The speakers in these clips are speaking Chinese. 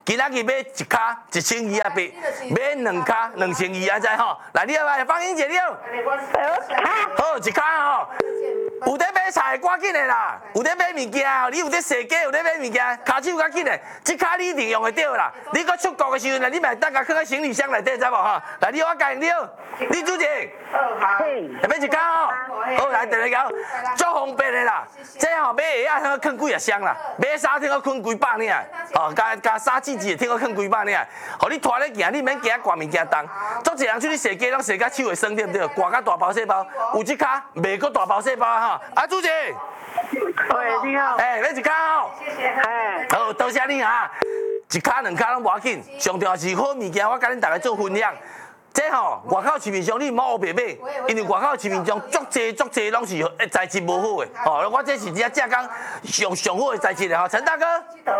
今仔日买一卡1200啊八，买两卡2200啊，知吼？来，你来放英姐你好。好，一卡吼。有在买菜，赶紧的啦！有在买物件哦，你有在踅街，有在买物件，骹手较紧的，即卡你一定用会到啦。你搁出国的时阵，你咪等下放在行李箱内底，知无哈？来，你我教你哦，你主席，下买一卡哦，好来，第二个，足方便的啦。这吼买鞋啊，通放几啊箱啦，买衫通个放几百呢，哦，加衫子子通个放几百呢，互你拖咧行，你免惊挂物件重。足侪人出去踅街，拢踅甲手会酸，对不对？挂甲大包小包，有即卡袂搁大包小包哈。啊，主席， 喂，你好， 买一卡哦， 谢谢， 好，多谢你哈，一卡两卡拢无要紧，上重要是好物件，我甲恁大家做分享。这吼，外口市面上你唔好黑白买，因为外口市面上足济拢是材质无好的。哦，我这是只工上好的材质的吼，陈大哥。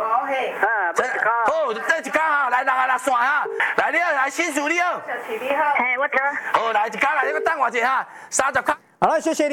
好，这一卡哈，来6线哈，来你好，来新叔你好。 小齐你好，我听。 好，来一卡来，你个等我一下哈，30卡。 好了，谢谢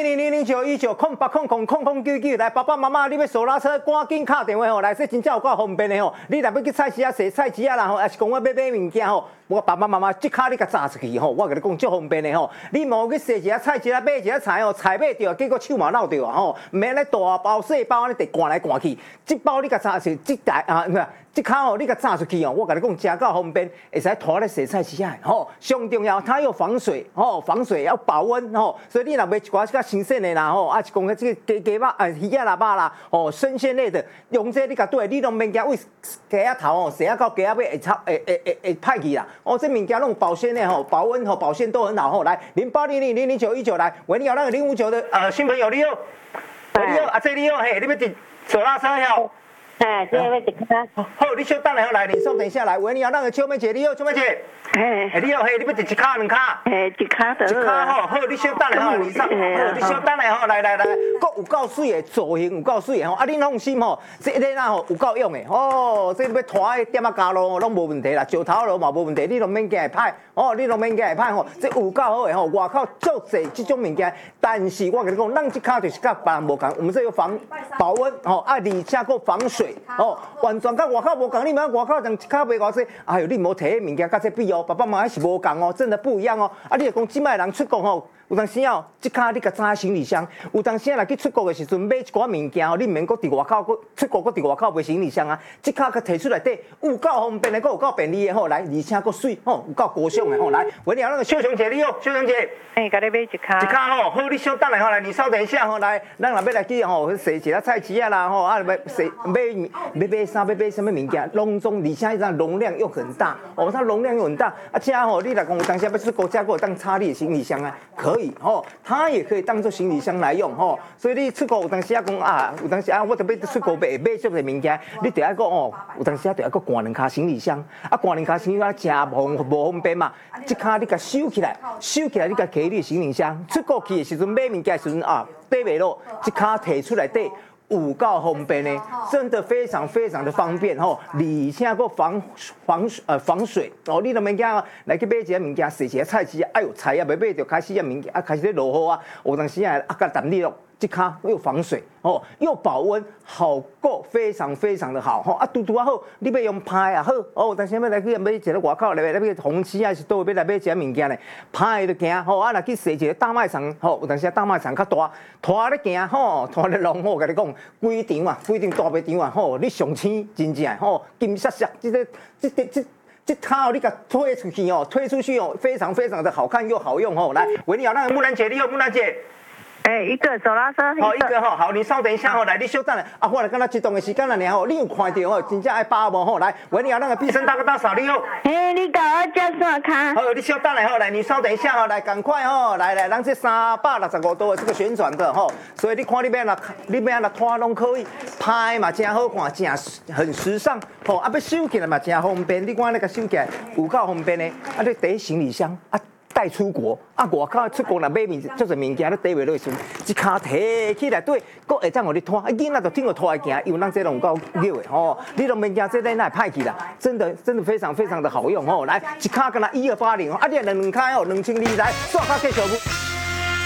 0800000919080099来，爸爸妈妈，你要手拉车，赶紧打电话吼，来，这真正有够方便的吼。你若要去菜市啊，踅菜市啊啦吼，还是讲我要买物件吼，我爸爸妈妈即卡你甲炸出去吼，我甲你讲足方便的吼。你莫去踅一下菜市啊，买一下菜哦，菜买着，结果手嘛落着啊吼，唔免咧大包细包咧，得赶来赶去。即包你甲炸出，即台啊，即卡吼，你甲炸出去哦，我甲你讲真够方便，会使拖咧踅菜市啊吼。上重要，它有防水吼，防水要保温吼，所以你若买一寡较新鲜的啦吼，啊是讲个这个鸡肉啊、鱼啊、肉啦，哦，生鲜类的，用这你甲对，你拢免惊为鸡仔头哦，踅啊到鸡仔尾会臭会歹去啦。哦，这物件拢保鲜的吼，保温吼、保鲜都很好吼。来0800000919来，喂，你好，那个059的新朋友你好，你好，这你好，嘿，你要坐手拉车哟。 这要一卡。 好，你稍等下来，你稍等一下来。喂，你好，那个秋妹姐，你好，秋妹姐。你好，你要一卡两卡？ 一卡的。 一卡吼，好，你稍等下吼，你稍等下吼，来，佫有够水的造型，有够水的吼，啊，你放心吼，这个呐吼有够用的哦，这要拖的点啊加咯，拢无问题啦，石头路嘛无问题，你拢免惊会歹，哦，你拢免惊会歹吼，这有够好的吼，外口足济这种物件，但是我跟你讲，咱这卡就是甲别人无同，我们这有防保温吼，啊，而且佫防水。哦，完全甲外口无共，你买外口人一卡卖偌济，哎呦，你无摕迄物件甲这比哦，爸爸妈妈是无共哦，真的不一样哦。啊，你若讲即摆人出国吼，有当时哦，即卡你甲装行李箱，有当时若去出国的时阵买一寡物件哦，你毋免搁伫外口，搁出国搁伫外口买行李箱啊，即卡佮摕出来底，有够方便的，佮有够便利的吼，来，而且佮水吼，有够高尚的吼，来，喂，你好，那个秀雄姐，你好，秀雄姐， 甲你买一卡。 一卡吼，好，你稍等下吼，来，你稍等一下吼，来，咱若要来去吼，踅一下菜市啊啦吼，啊，买衫，要买什么物件，隆重，而且它容量又很大，哦，它容量又很大，啊，这吼，你若讲有当时要出国，这个当插你的行李箱啊，可以吼，它也可以当做行李箱来用吼，所以你出国有当时啊讲啊，有当时啊，我特别出国买什么物件，你得要讲哦，有当时啊得要讲挂两卡行李箱，啊，挂两卡行李箱真无方便嘛，这卡你甲收起来，你甲摕你的行李箱，出国去的时阵买物件的时阵啊，底袂落，这卡摕出来底。有够方便的，真的非常非常的方便吼，而且佫防水哦，你都免惊来去买一个物件，踅一下菜市啊，哎呦菜啊，未买就开始啊物件啊开始咧落雨啊，有当时啊甲淡你咯，这卡又防水哦，又保温，好够非常非常的好吼啊，拄啊好，你要用拍也好哦，但是要来去买一个外口来去红旗啊是倒要来买一个物件咧，拍就行吼啊，若去踅一个大卖场吼，有当时大卖场较大，拖咧行吼，拖咧弄吼，甲你讲。规场大卖场啊，吼！你上青真正吼，金闪闪，这卡哦，你甲推出去哦，非常非常的好看又好用哦。来，喂，你好，那个木兰姐，你好，木兰姐。 一个手拉车。 好，一个吼，好，你稍等一下吼，来，你稍等下，啊，我来跟他激动的时间了，然后你有看到吼，真正爱把握吼，来，喂，你好，那个必胜大哥大嫂，你好。 你甲我叫什卡？ 好，你稍等下吼，来，你稍等一下吼，来，赶快吼，来，咱这365度的这个旋转的吼，所以你看你要哪拖拢可以，拍嘛真好看，真很时尚，吼，啊，要收起来嘛真方便，你看那个收起来有够方便的，啊，你第一行李箱啊。带出国啊，外口出国若买就是物件，你底袂落时，一卡提起来对，佫会当互你拖，啊囡仔就听着拖来行，因为咱这拢够溜的吼，你拢免惊这咱哪会歹去啦，真的非常非常的好用吼，来一卡敢若1280哦，啊你两卡哦2200来，刷卡继续。